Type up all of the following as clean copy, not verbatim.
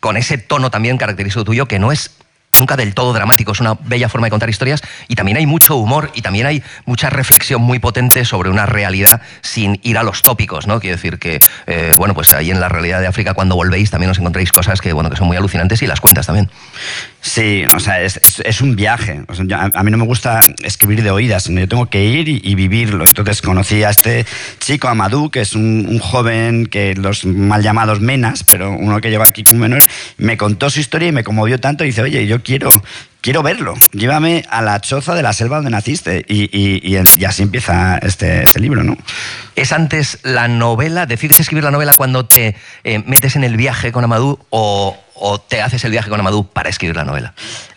con ese tono también característico tuyo, que no es nunca del todo dramático, es una bella forma de contar historias, y también hay mucho humor y también hay mucha reflexión muy potente sobre una realidad sin ir a los tópicos, ¿no? Quiero decir que, bueno, pues ahí en la realidad de África, cuando volvéis, también os encontráis cosas que, bueno, que son muy alucinantes y las cuentas también. Sí, o sea, es un viaje. O sea, a mí no me gusta escribir de oídas, sino yo tengo que ir y vivirlo. Entonces conocí a este chico, Amadou, que es un joven, que los mal llamados menas, pero uno que lleva aquí como menor, me contó su historia y me conmovió tanto y dice, oye, yo quiero verlo, llévame a la choza de la selva donde naciste. Y así empieza este libro, ¿no? ¿Es antes la novela, decides escribir la novela cuando te metes en el viaje con Amadou, o te haces el viaje con Amadou para escribir la novela?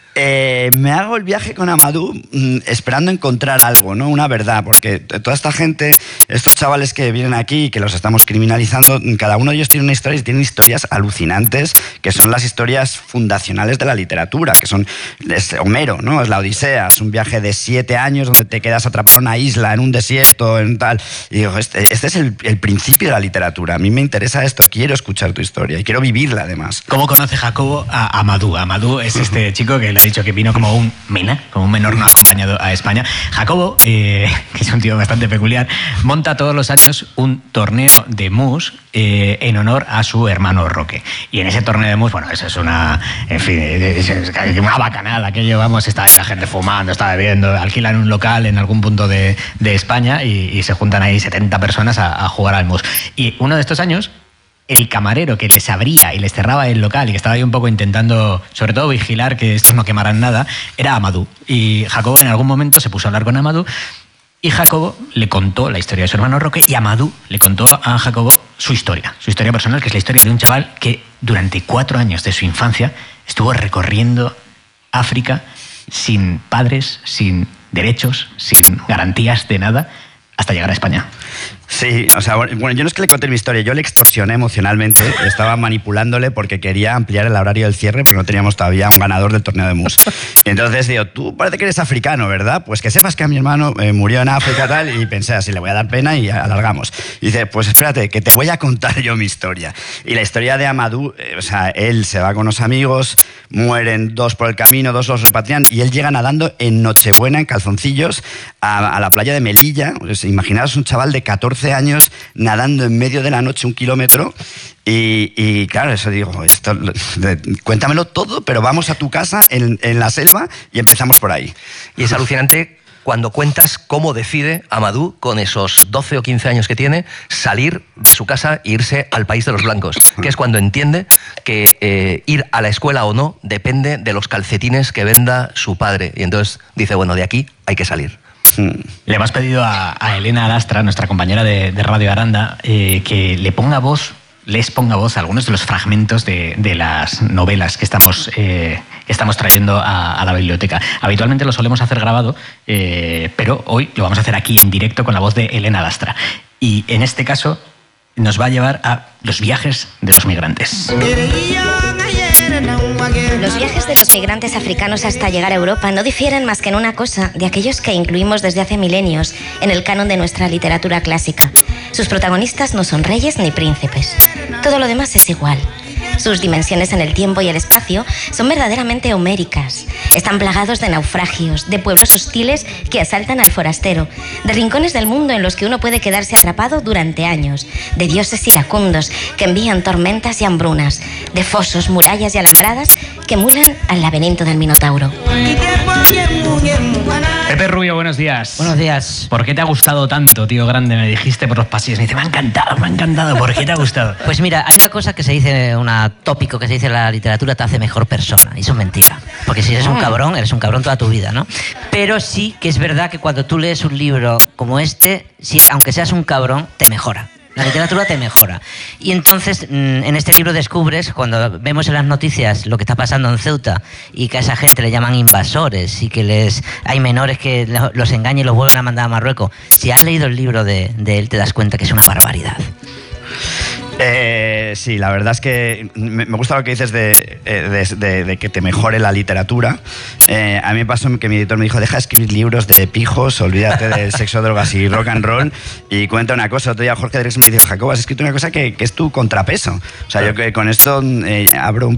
Me hago el viaje con Amadou esperando encontrar algo, ¿no? Una verdad, porque toda esta gente, estos chavales que vienen aquí, que los estamos criminalizando, cada uno de ellos tiene una historia y tienen historias alucinantes, que son las historias fundacionales de la literatura, que son Homero, ¿no? Es la Odisea, es un viaje de 7 años donde te quedas atrapado en una isla, en un desierto, en tal. Y digo, este es el principio de la literatura. A mí me interesa esto, quiero escuchar tu historia y quiero vivirla además. ¿Cómo conoce Jacobo a Amadou? Amadou es este chico que le ha dicho que vino como un mena, como un menor no acompañado a España. Jacobo, que es un tío bastante peculiar, monta todos los años un torneo de mus en honor a su hermano Roque. Y en ese torneo de mus, bueno, eso es una, en fin, es una bacanada, aquello, vamos, está ahí la gente fumando, está bebiendo, alquilan un local en algún punto de España y se juntan ahí 70 personas a jugar al mus. Y uno de estos años, el camarero que les abría y les cerraba el local y que estaba ahí un poco intentando, sobre todo, vigilar que estos no quemaran nada, era Amadou. Y Jacobo en algún momento se puso a hablar con Amadou y Jacobo le contó la historia de su hermano Roque y Amadou le contó a Jacobo su historia personal, que es la historia de un chaval que durante 4 años de su infancia estuvo recorriendo África sin padres, sin derechos, sin garantías de nada, hasta llegar a España. Sí, o sea, bueno, yo no es que le conté mi historia, yo le extorsioné emocionalmente, estaba manipulándole porque quería ampliar el horario del cierre porque no teníamos todavía un ganador del torneo de mus. Y entonces digo, tú parece que eres africano, ¿verdad? Pues que sepas que a mi hermano murió en África tal, y pensé así, le voy a dar pena y alargamos. Y dice, pues espérate, que te voy a contar yo mi historia. Y la historia de Amadou, o sea, él se va con unos amigos, mueren 2 por el camino, 2 los repatrian y él llega nadando en Nochebuena, en calzoncillos, a la playa de Melilla. Pues, imaginaos un chaval de 14 años nadando en medio de la noche 1 kilómetro y claro, eso digo, cuéntamelo todo, pero vamos a tu casa en la selva y empezamos por ahí. Y es alucinante cuando cuentas cómo decide Amadou, con esos 12 o 15 años que tiene, salir de su casa e irse al país de los blancos, que es cuando entiende que ir a la escuela o no depende de los calcetines que venda su padre. Y entonces dice, bueno, de aquí hay que salir. Le hemos pedido a Elena Lastra, nuestra compañera de Radio Aranda, que les ponga voz a algunos de los fragmentos de las novelas que estamos trayendo a la biblioteca. Habitualmente lo solemos hacer grabado, pero hoy lo vamos a hacer aquí en directo con la voz de Elena Lastra. Y en este caso nos va a llevar a los viajes de los migrantes. Los viajes de los migrantes africanos hasta llegar a Europa no difieren más que en una cosa de aquellos que incluimos desde hace milenios en el canon de nuestra literatura clásica. Sus protagonistas no son reyes ni príncipes. Todo lo demás es igual. Sus dimensiones en el tiempo y el espacio son verdaderamente homéricas. Están plagados de naufragios, de pueblos hostiles que asaltan al forastero, de rincones del mundo en los que uno puede quedarse atrapado durante años, de dioses iracundos que envían tormentas y hambrunas, de fosos, murallas y alambradas que emulan al laberinto del Minotauro. Pepe Rubio, buenos días. Buenos días. ¿Por qué te ha gustado tanto, tío grande? Me dijiste por los pasillos. Me dice, me ha encantado. ¿Por qué te ha gustado? Pues mira, hay una cosa que se dice, un tópico que se dice en la literatura, te hace mejor persona. Y eso es mentira. Porque si eres un cabrón toda tu vida, ¿no? Pero sí que es verdad que cuando tú lees un libro como este, sí, aunque seas un cabrón, te mejora. La literatura te mejora. Y entonces, en este libro descubres, cuando vemos en las noticias lo que está pasando en Ceuta y que a esa gente le llaman invasores y que hay menores que los engañan y los vuelven a mandar a Marruecos. Si has leído el libro de él, te das cuenta que es una barbaridad. Sí, la verdad es que me gusta lo que dices de que te mejore la literatura. A mí me pasó que mi editor me dijo, deja de escribir libros de pijos, olvídate de sexo, drogas y rock and roll, y cuenta una cosa. Otro día Jorge Drexler me dijo, Jacobo, has escrito una cosa que es tu contrapeso. O sea, yo que con esto abro un